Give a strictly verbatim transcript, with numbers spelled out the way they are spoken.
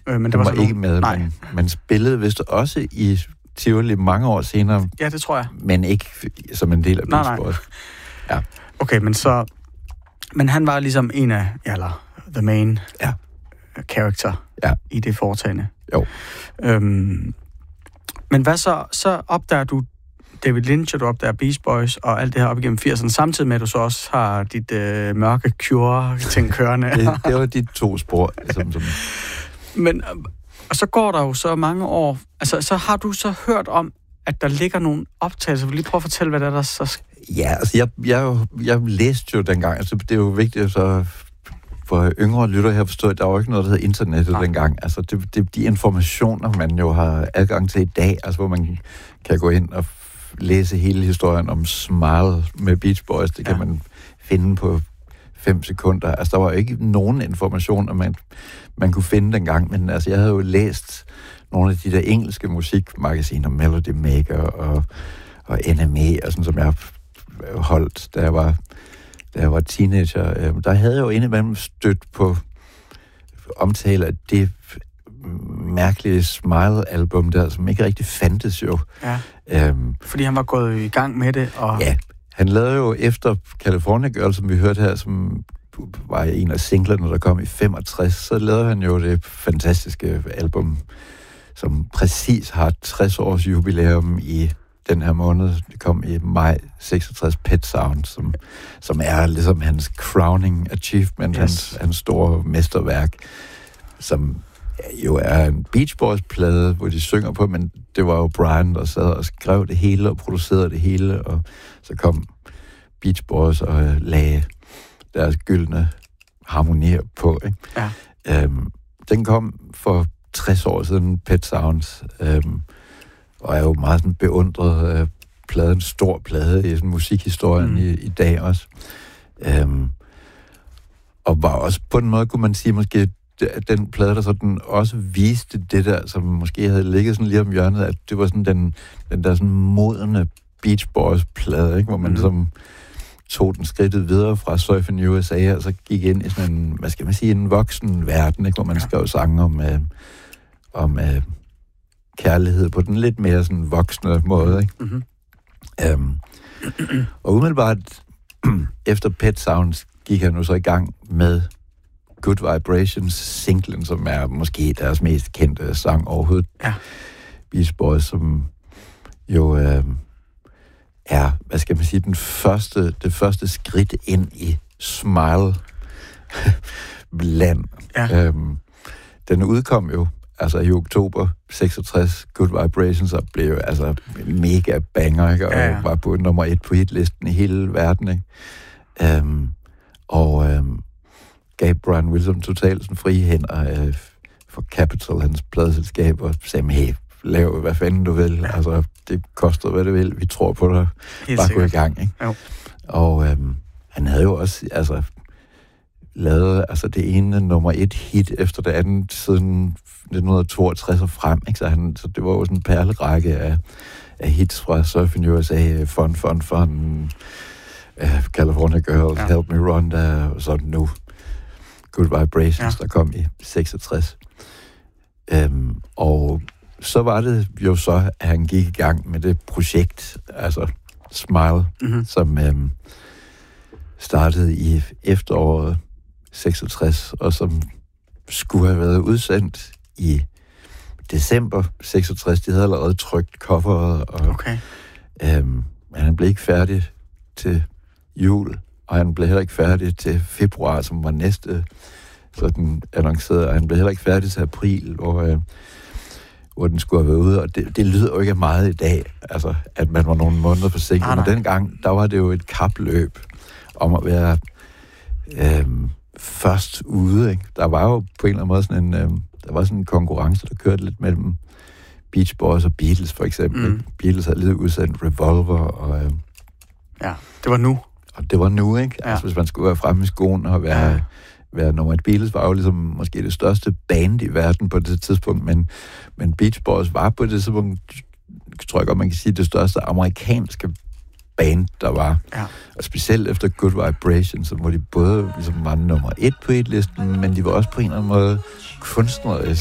Øh, men det Hun var, var så ikke nogen... med, Nej. men, men spillede vist også i Tivoli mange år senere. Ja, det tror jeg. Men ikke som en del af Beach Boys. Ja. Okay, men så... Men han var ligesom en af... Ja, eller the main ja. character ja. i det foretagende. Jo. Øhm, men hvad så? Så opdager du David Lynch, og du opdager Beach Boys og alt det her op igennem firserne, samtidig med, at du så også har dit øh, mørke Cure-ting kørende. det, det var de to spor. Som, som... Men, og så går der jo så mange år, altså så har du så hørt om, at der ligger nogle optagelser. Vil du lige prøve at fortælle, hvad der er, der så... Ja, altså jeg, jeg, jeg læste jo dengang, altså det er jo vigtigt så for yngre lytter her forstå, at der var jo ikke noget, der hed internettet Nej. dengang. Altså det, det, de informationer, man jo har adgang til i dag, altså hvor man kan gå ind og læse hele historien om Smile med Beach Boys, det kan ja. man finde på fem sekunder. Altså, der var jo ikke nogen information, man, man kunne finde dengang, men altså, jeg havde jo læst nogle af de der engelske musikmagasiner, Melody Maker og, og N M E, og sådan, som jeg holdt, da jeg var, da jeg var teenager. Der havde jeg jo indimellem stødt på omtale af det mærkelige Smile-album der, som ikke rigtig fandtes jo. Ja. Øhm, Fordi han var gået i gang med det, og... Ja, han lavede jo efter California Girl, som vi hørte her, som var en af singlerne, der kom i femogtres, så lavede han jo det fantastiske album, som præcis har tres års jubilæum i den her måned. Det kom i maj seksogtres, Pet Sound, som, som er ligesom hans crowning achievement, yes. hans, hans store mesterværk, som jo er en Beach Boys-plade, hvor de synger på, men det var jo Brian, der sad og skrev det hele og producerede det hele, og så kom Beach Boys og lagde deres gyldne harmonier på. Ikke? Ja. Øhm, den kom for tres år siden, Pet Sounds, øhm, og er jo meget sådan beundret øh, plade, en stor plade i sådan musikhistorien mm. i, i dag også. Øhm, og var også på en måde, kunne man sige, måske den plade, der sådan også viste det der, som måske havde ligget sådan lige om hjørnet, at det var sådan den, den der sådan modne Beach Boys-plade, ikke? Hvor man mm. som tog den skridtet videre fra Surfing U S A, og så gik ind i sådan en, hvad skal man sige, en voksen verden, ikke? Hvor man skrev sange om, øh, om øh, kærlighed på den lidt mere sådan voksne måde, ikke? Mm-hmm. Øhm, og umiddelbart efter Pet Sounds gik han nu så i gang med Good Vibrations, singlen, som er måske deres mest kendte sang overhovedet. Ja. Beach Boys, som jo øh, er, hvad skal man sige, den første, det første skridt ind i Smile-land. Ja. Øhm, den udkom jo altså i oktober seksogtres, Good Vibrations, og blev jo altså mega banger, ikke? Og ja, ja. var på nummer et på hitlisten i hele verden, ikke? Øhm, og øhm, gav Brian Wilson totalt sådan frie hænder øh, for Capitol, hans pladeselskab, og sagde, hey, lav hvad fanden du vil. Ja. Altså, det koster, hvad det vil. Vi tror på dig. Helt Bare sikkert. gå i gang, ikke? Jo. Og øhm, han havde jo også, altså, lavet altså, det ene nummer et hit efter det andet siden nitten toogtres og frem, ikke? Så, han, så det var jo sådan en perlerække af, af hits fra Surfing U S A, Fun, Fun, Fun, uh, California Girls, ja. Help Me Rhonda, og sådan nu Good Vibrations, ja. der kom i seksogtres. Øhm, og så var det jo så, at han gik i gang med det projekt, altså Smile, mm-hmm. som øhm, startede i efteråret seksogtres, og som skulle have været udsendt i december seksogtres. De havde allerede trykt coveret, og okay. øhm, han blev ikke færdig til jul, og han blev heller ikke færdig til februar, som var næste sådan annonceret, og han blev heller ikke færdig til april, hvor, øh, hvor den skulle have været ude, og det, det lyder jo ikke meget i dag, altså, at man var nogle måneder forsinket, ah, men dengang, der var det jo et kapløb om at være øh, først ude, ikke? Der var jo på en eller anden måde sådan en, øh, der var sådan en konkurrence, der kørte lidt mellem Beach Boys og Beatles, for eksempel. Mm. Beatles havde lidt udsendt Revolver, og... Øh, ja, det var nu. Og det var nu, ikke? Ja. Altså, hvis man skulle være fremme i skoen og være, ja. være nummer et. Beatles var jo ligesom måske det største band i verden på det tidspunkt, men, men Beach Boys var på det tidspunkt, tror jeg godt, man kan sige, det største amerikanske band, der var. Ja. Og specielt efter Good Vibrations, hvor de både ligesom var nummer et på hitlisten, men de var også på en eller anden måde kunstnerisk